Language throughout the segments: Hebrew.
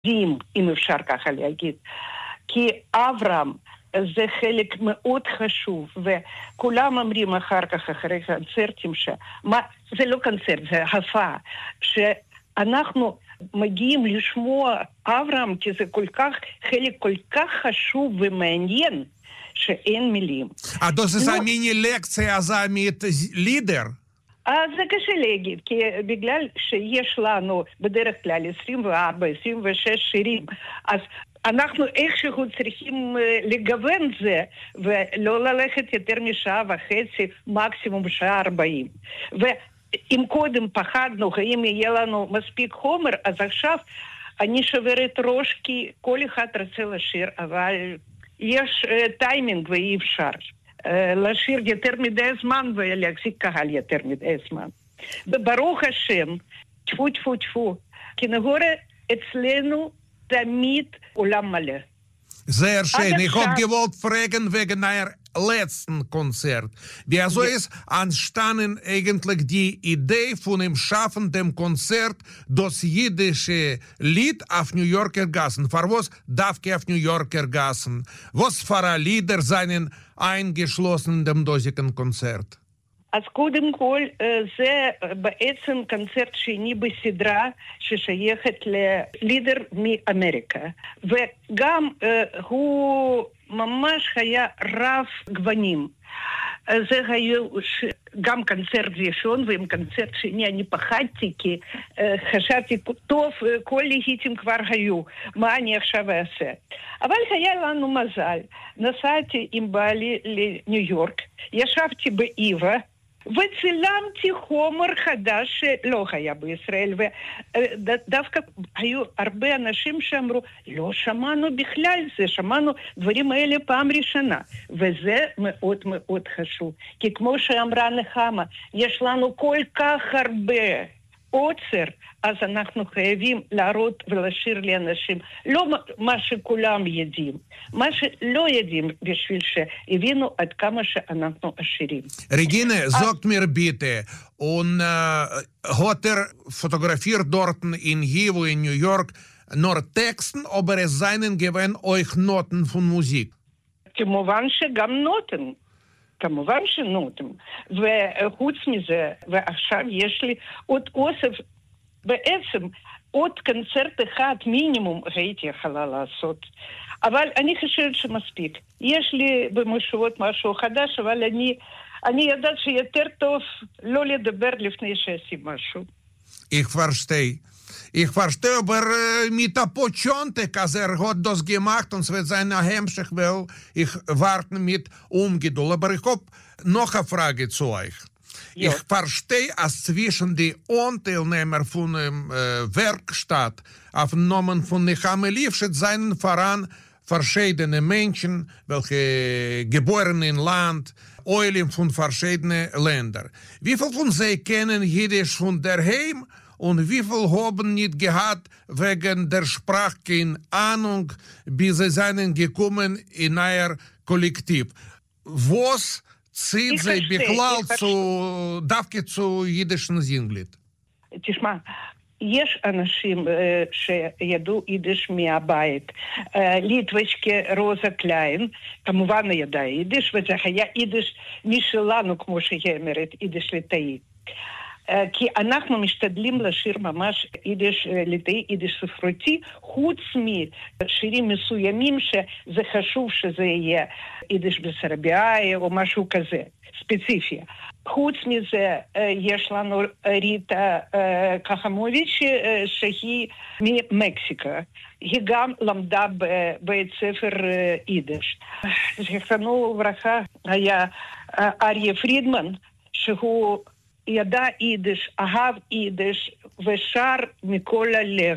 מדהים, אם אפשר ככה להגיד. כי אברהם זה חלק מאוד חשוב, וכולם אומרים אחר כך, אחרי קונצרטים, זה לא קונצרט, זה הופעה, שאנחנו מגיעים לשמוע אברהם, כי זה חלק כל כך חשוב ומעניין, שאין מילים. זה מיני-לקציה זמית לידר? זה קשה להגיד, כי בגלל שיש לנו בדרך כלל 24-26 שירים, אז אנחנו איכשהו צריכים לגוון זה, ולא ללכת יותר משעה וחצי, מקסימום שעה 40. ואם קודם פחדנו, האם יהיה לנו מספיק חומר, אז עכשיו אני שוברת ראש, כי כל אחד רוצה לשיר, אבל יש טיימינג ואי אפשר. לשיר יותר מדי זמן ולהחזיק קהל יותר מדי זמן. וברוך השם, תפו תפו תפו, כנגורה אצלנו תמיד עולם מלא. Sehr schön. Ich hab gewollt fragen wegen euer letzten Konzert. Wieso ist entstanden eigentlich die Idee von dem Schaffen dem Konzert das jüdische Lied auf New Yorker Gassen? Für was darf ich auf New Yorker Gassen? Was für Lieder seien eingeschlossen in dem dosigen Konzert? אז קודם כל, זה בעצם קונצרט שני בסדרה ששייכת ללידר מאמריקה. וגם הוא ממש היה רב גוונים. זה היה גם קונצרט ראשון ועם קונצרט שני אני פחדתי, כי חשבתי, טוב, כל להיטים כבר היו, מה אני עכשיו אעשה? אבל היה לנו מזל. נסעתי עם בעלי לניו יורק, ישבתי באיווה, וצילמתי חומר חדש שלא היה בישראל, ודווקא היו הרבה אנשים שאמרו, לא שמענו בכלל זה, שמענו דברים האלה פעם ראשונה, וזה מאוד מאוד חשוב, כי כמו שאמרה נחמה, יש לנו כל כך הרבה עוצר, אז אנחנו חייבים להראות ולשיר לאנשים, לא מה שכולם יודעים, מה שלא יודעים בשביל שהבינו עד כמה שאנחנו עשירים. Regine, sagt mir bitte, und hat fotografiert dort in Hivo in New York nur Texten, aber es seien gewesen euch Noten von Musik? כמובן שגם נוטן. כמובן שנוטם, וחוץ מזה, ועכשיו יש לי עוד אוסף, בעצם עוד קונצרט אחד מינימום הייתי יכולה לעשות, אבל אני חושבת שמספיק. יש לי במשובות משהו חדש, אבל אני יודעת שיותר טוב לא לדבר לפני שעושים משהו. Ich verstehe, aber mit der Pochontek, also hat das gemacht und es wird sein Hemmschicht, weil ich warte mit Ungeduld. Aber ich habe noch eine Frage zu euch. Ja. Ich verstehe, dass zwischen die Teilnehmer von der Werkstatt aufgenommen von Nechame Liefschitz seien voran verschiedene Menschen, welche geboren in Land, Eulen von verschiedenen Ländern. Wie viele von sie kennen Jiddisch von daheim? Und wie viel haben nicht gehabt wegen der Sprache in Ahnung, bis sie seien gekommen in euer Kollektiv? Was zieht sie בכלל דווקא zu יידישן זינגלית? תשמע, יש אנשים שידעו יידיש מהבית. ליטבשקה רוזה קליין, כמובן ידעה יידיש, וזה היה יידיש משלנו, כמו שהיא אומרת, יידיש ליטאי. כי אנחנו משתדלים לשיר ממש יידיש ליטאי, יידיש ספרותי, חוץ משירים מסוימים שזה חשוב שזה יהיה יידיש בסרביאי או משהו כזה, ספציפי. חוץ מזה יש לנו ריטה קחמוביץ' שהיא ממקסיקה. היא גם למדה בבית ספר יידיש. זכרנו וברכה היה אריה פרידמן, שהוא ידע יידיש, אהב יידיש ושר מכל הלב.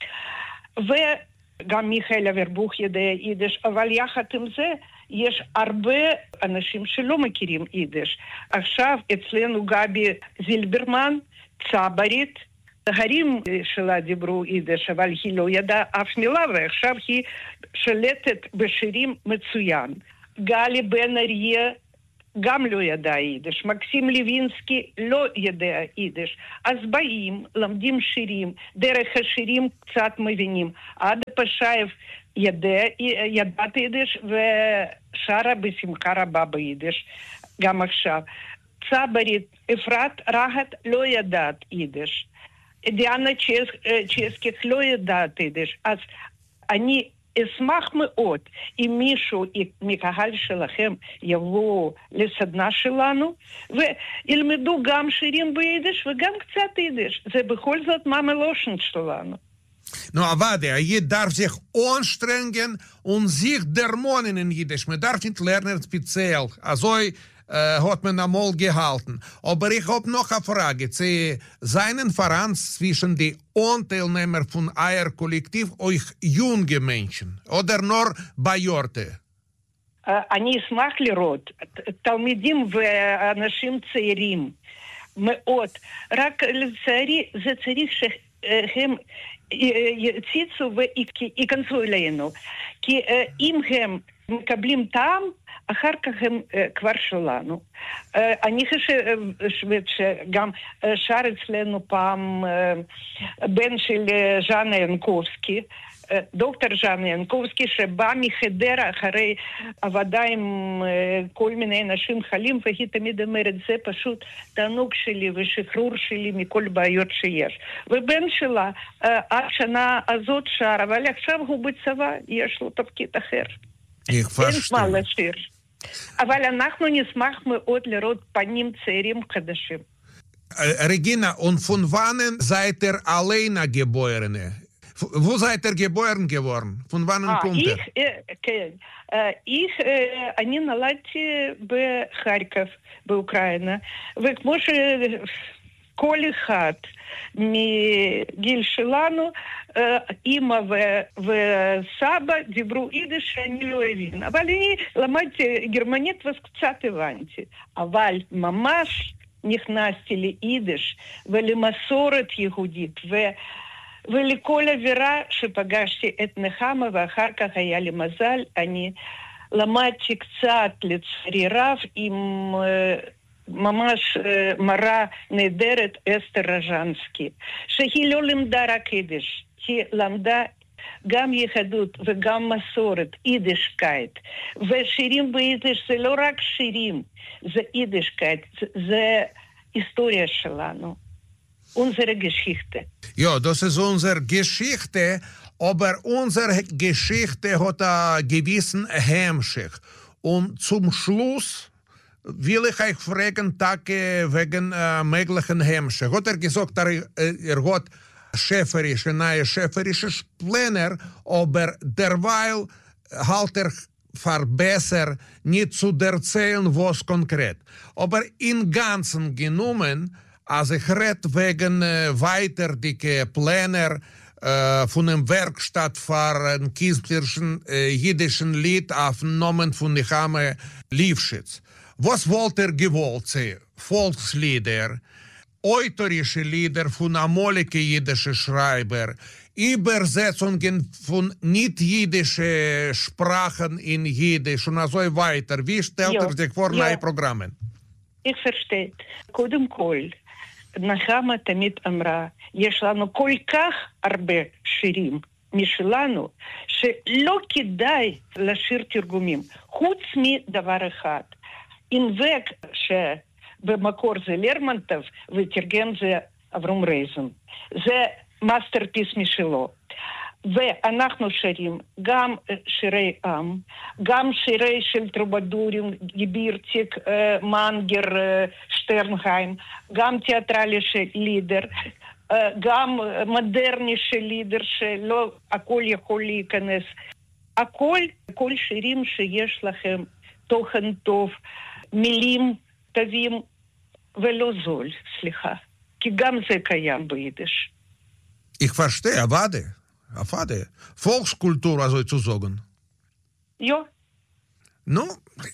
וגם מיכאל אברבוך ידע יידיש, אבל יחד עם זה יש הרבה אנשים שלא מכירים יידיש. עכשיו אצלנו גבי זילברמן, צברית, ההרים שלה דיברו יידיש, אבל היא לא ידעה אף מילה, ועכשיו היא שלטת בשירים מצוין. גלי בן אריה גם לא ידע יידיש, מקסים לוינסקי לא יודע יידיש, אז באים, למדים שירים, דרך השירים קצת מבינים. עדה פשייב ידעת יידיש ושרה בשמחה רבה ביידיש, גם עכשיו. צברית אפרת רהט לא ידעת יידיש. דיאנה צ'סקיך לא ידעת יידיש. אז אני אשמח מאוד אם מישהו מקהל שלכם יבוא לסדנה שלנו וילמדו גם שירים ביידיש וגם קצת יידיש. זה בכל זאת ממלושן שלנו. No, Avade, je darf sich anstrengen und sich dermonen in Jiddisch. Man darf nicht lernen speziell. Also hat man einmal gehalten. Aber ich habe noch eine Frage. Sie seinen Vereins zwischen die Anteilnehmer von euer Kollektiv euch junge Menschen oder nur Bajorte? אני אשמח לראות תלמידים ואנשים צעירים מאוד. רק לצערי זה צריך שהם יציצו וייכנסו אלינו. כי אם הם מקבלים טעם, אחר כך הם כבר שלנו. אני חושבת שגם שר אצלנו פעם בן של ז'אנה ינקובסקי, דוקטור ז'אנה ינקובסקי, שבא מחדרה אחרי עבודה עם כל מיני אנשים חולים, והיא תמיד אומרת, זה פשוט תענוג שלי ושחרור שלי מכל בעיות שיש. ובן שלה עד שנה הזאת שר, אבל עכשיו הוא בצבא, יש לו תפקיד אחר. אין מה לשיר. אבל אנחנו נשמח מאוד לראות פנים צעירים חדשים. Regina, und von wann seid ihr alleine geboren? Wo seid ihr geboren geworden? Von wann kommt ihr? כן. אני נולדתי בחרקוב, באוקראינה, וכמו שכל אחד מגיל שלנו, אמא וסבא דיברו יידיש שאני לא הבין. אבל אני למדתי גרמנית וקצת הבנתי. אבל ממש נכנסתי ליידיש ולמסורת יהודית ולכל אווירה שפגשתי את נחמה, ואחר כך היה לי מזל, אני למדתי קצת לצערי רב עם ממש מורה נהדרת אסתר רז'נסקי, שהיא לא למדה רק יידיש, היא למדה גם יהדות וגם מסורת, יידישקייט. ושירים ביידיש זה לא רק שירים, זה יידישקייט, זה היסטוריה שלנו. Unsere Geschichte. Ja, das ist unsere Geschichte, aber unsere Geschichte hat einen gewissen Hemmschicht. Und zum Schluss will ich euch fragen, wegen möglichen Hemmschicht. Hat gesagt, hat neue schäferische Pläne, aber derweil halt besser nicht zu erzählen, was konkret. Aber im Ganzen genommen, als ich rede wegen weiterdicke Pläne von einem Werkstatt für ein künstlerischen jiddischen Lied aufgenommen von Nechame Liefschitz. Was wollt ihr gewollt sehen? Volkslieder, autorische Lieder von amolige jiddische Schreiber, Übersetzungen von nicht-jiddische Sprachen in Jiddisch und so weiter. Wie stellt ihr sich vor neue Programme? Ich verstehe. קודם כל, נחמה תמיד אמרה, יש לנו כל כך הרבה שירים משלנו, שלא כדאי לשיר תרגומים, חוץ מדבר אחד. אינבק שבמקור זה לרמנטוב, ותרגם זה אברום רייזן. זה מאסטרפיס משלו. ואנחנו שרים גם שירי עם, גם שירי של טרובדורים, גיבירציק, מנגר, שטרנהיים, גם תיאטרלי של לידר, גם מודרני של לידר, שלא הכל יכול להיכנס. הכל, כל שירים שיש לכם תוכן טוב, מילים טובים ולא זול, סליחה. כי גם זה קיים ביידיש. Ich verstehe, Avade. Volkskultur, also zu sagen. Ja. No,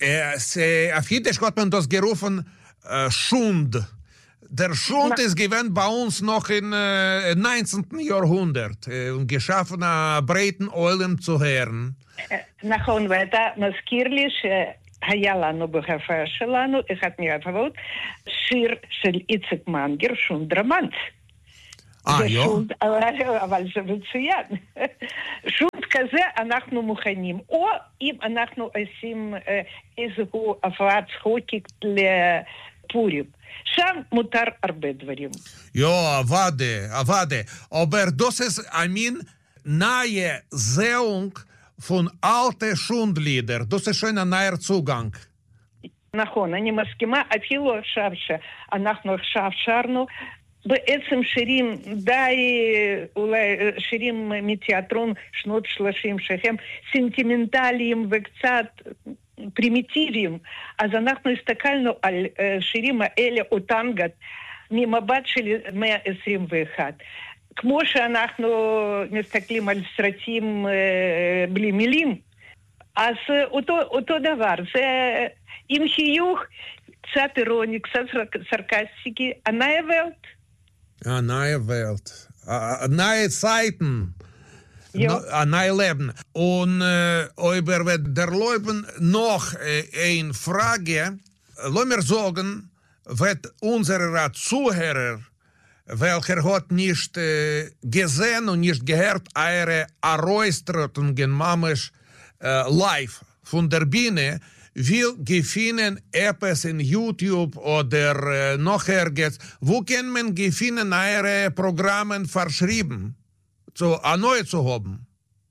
auf Jiddisch hat man das gerufen Schund. Der Schund ist gewesen bei uns noch im 19. Jahrhundert und geschaffen, breiten Eulen zu hören. נכון, ואתה מזכיר לי היה לנו בהופעה שלנו, אחד מההופעות, שיר של איציק מנגר, שונד רמנץ. שונד, אבל זה מצוין. שונד כזה אנחנו מוכנים. או אם אנחנו עושים איזו הופעת צחוקית לפורים. שם מותר הרבה דברים. Avade. Aber das ist, neue Sehung von alten Schundlieder. Das ist schon ein neuer Zugang. נכון, אני מסכימה, אפילו עכשיו שאנחנו עכשיו שרנו, בעצם שירים די, אולי שירים מתיאטרון שנות 30 שהם סנטימנטליים וקצת פרימיטיביים, אז אנחנו הסתכלנו על שירים האלה, אותנגת, ממבט של 121. כמו שאנחנו מסתכלים על סרטים בלי מילים, אז אותו דבר, זה עם חיוך, קצת אירוני, קצת סרקסטיקי, neue Welt. Neue Welt. Neue Zeiten. Neue Leben. Und über der Leben noch eine Frage. Lass mir sagen, wird unsere Zuhörer, welcher hat nicht gesehen und nicht gehört, eure Erräusterungen, Mamesh, live von der Bühne, will gefunden etwas in YouTube oder noch ergens. Wo kann man gefunden eure Programme verschrieben, erneut zu haben?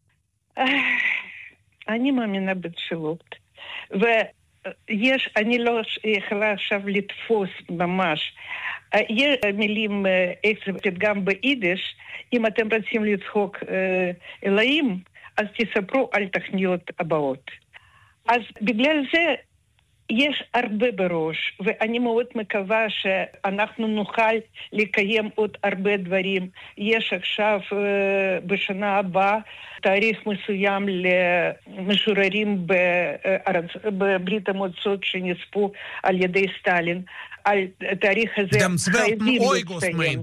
אני מאמינה בתפילות. ויש, אני לא יכולה עכשיו לתפוס ממש. יש מילים, איך זה פתגם ביידיש, אם אתם רוצים לצחוק אלוהים, אז תספרו על תוכניות הבאות. אז בגלל זה יש הרבה בראש, ואני מאוד מקווה שאנחנו נוכל לקיים עוד הרבה דברים. יש עכשיו בשנה הבאה תאריך מסוים למשוררים בברית המועצות שנספו על ידי סטלין. על תאריך הזה חייבים לציין.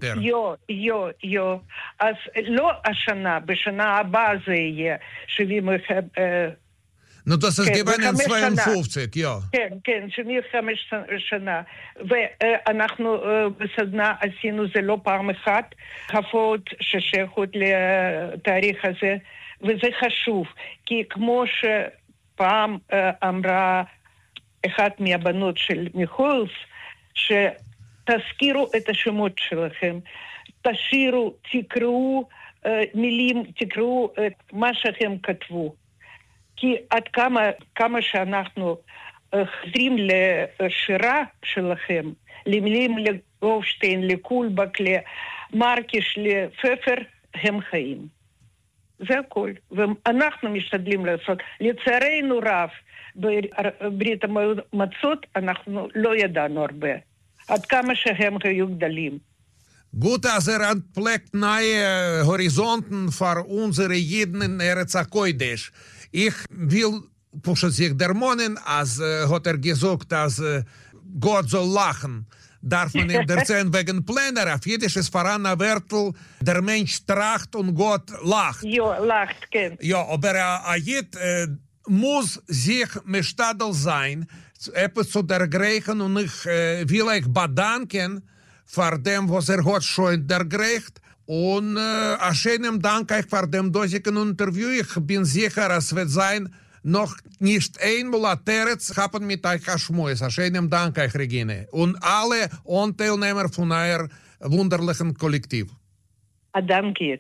אז לא השנה, בשנה הבאה זה יהיה 75 No, das ist gewesen 52, ja. כן, 75 שנה. ואנחנו בסדנה עשינו זה לא פעם אחת, הפעות ששייכות לתאריך הזה, וזה חשוב, כי כמו שפעם אמרה אחת מהבנות של מיכולס, שתזכירו את השמות שלכם, תשירו, תקראו מילים, תקראו את מה שהם כתבו. כי עד כמה שאנחנו חוזרים לשירה שלכם, למילים לגופשטיין, לקולבק, למרקיש, לפפר, הם חיים. זה הכל. ואנחנו משתדלים לעשות. לצערנו רב, בברית המועצות אנחנו לא ידענו הרבה. עד כמה שהם היו גדולים. Gut, als entpleckt neue Horizonten für unsere Jiden in Eretz HaKodesh. Ich will pushen sich der Monen, als hat gesagt, dass Gott soll lachen. Darf man ihm erzählen wegen Pläne. Auf Jiddisch ist voran ein Wörtel, der Mensch tracht und Gott lacht. Ja, lacht, kennt. Ja, aber ein Jid muss sich mestadel sein, etwas zu der Griechen, und ich will euch bedanken für dem, was hat schon dergrecht. Und a schönem Dank euch für dem dosigen Interview. Ich bin sicher, es wird sein, noch nicht einmal ein Terz haben mit euch geschmust. A schönem Dank euch, Regine. Und alle Teilnehmer von euer wunderlichen Kollektiv. Danke.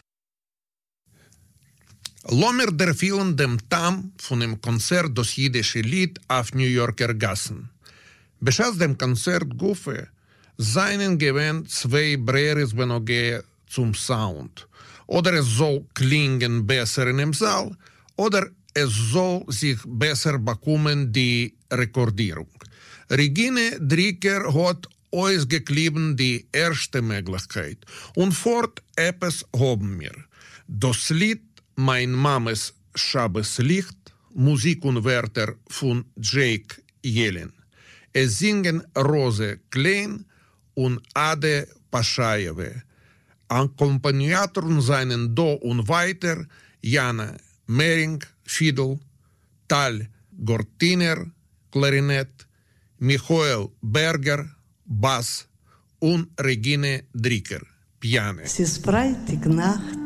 Lommer der vielen dem Tam von dem Konzert das jiddische Lied auf New Yorker Gassen. Beschätzt dem Konzert Guffe seinen gewähnt zwei Breres benoge zum Sound. Oder es soll klingen besser in dem Saal, oder es soll sich besser bekommen die Rekordierung. Regine Dricker hat ausgeklieben die erste Möglichkeit. Und fort etwas haben wir. Das Lied Mein Mames Schabeslicht, Musik und Wörter von Jake Yellen. Es singen Rose Klein und Ade Paschajewe. Akkompagnatoren seinen Do und weiter Jana Mering, Fiedel, Tal Gortiner, Klarinett, Michael Berger, Bass und Regine Dricker, Piano. Es ist Freitagnacht.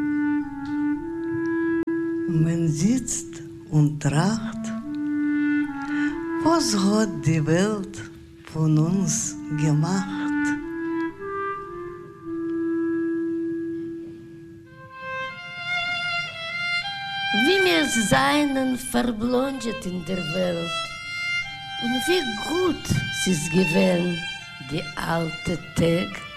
Man sitzt und tracht, was hat die Welt von uns gemacht? Wie wir seien verblondet in der Welt und wie gut es ist gewesen, die alte Tag.